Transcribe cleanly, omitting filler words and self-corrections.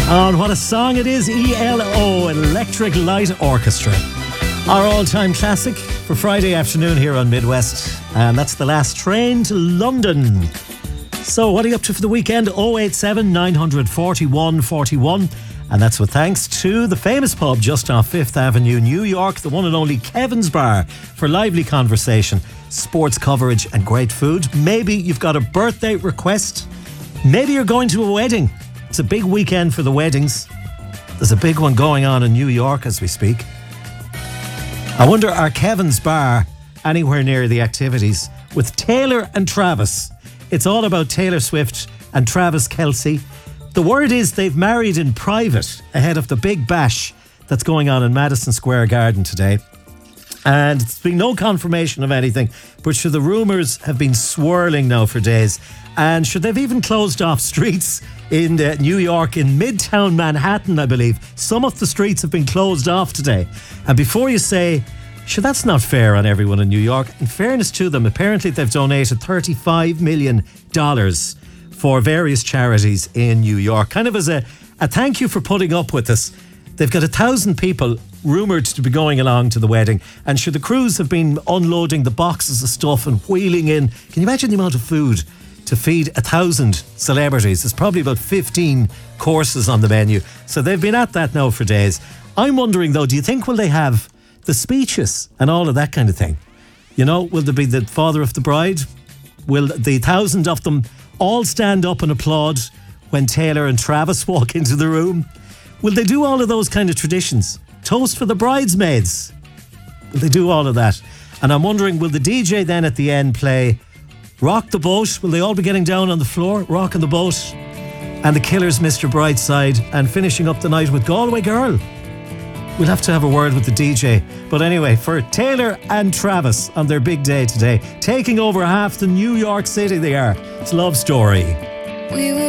And what a song it is, ELO, Electric Light Orchestra. Our all-time classic for Friday afternoon here on Midwest. And that's The Last Train to London. So what are you up to for the weekend? 087 941 41. And that's with thanks to the famous pub just off 5th Avenue, New York, the one and only Kevin's Bar, for lively conversation, sports coverage and great food. Maybe you've got a birthday request. Maybe you're going to a wedding. It's a big weekend for the weddings. There's a big one going on in New York as we speak. I wonder, are Kevin's Bar anywhere near the activities with Taylor and Travis? It's all about Taylor Swift and Travis Kelce. The word is they've married in private ahead of the big bash that's going on in Madison Square Garden today. And there's been no confirmation of anything, but sure, the rumours have been swirling now for days. And sure, they've even closed off streets in New York, in Midtown Manhattan, I believe. Some of the streets have been closed off today. And before you say, sure, that's not fair on everyone in New York, in fairness to them, apparently they've donated $35 million for various charities in New York. Kind of as a thank you for putting up with us. They've got 1,000 people rumoured to be going along to the wedding. And sure, the crews have been unloading the boxes of stuff and wheeling in. Can you imagine the amount of food to feed 1,000 celebrities? There's probably about 15 courses on the menu. So they've been at that now for days. I'm wondering though, do you think will they have the speeches and all of that kind of thing? You know, will there be the father of the bride? Will the 1,000 of them all stand up and applaud when Taylor and Travis walk into the room? Will they do all of those kind of traditions? Toast for the bridesmaids? Will they do all of that? And I'm wondering, will the DJ then at the end play Rock the Boat? Will they all be getting down on the floor, rocking the boat? And the Killers, Mr. Brightside, and finishing up the night with Galway Girl? We'll have to have a word with the DJ. But anyway, for Taylor and Travis on their big day today, taking over half the New York City they are. It's Love Story.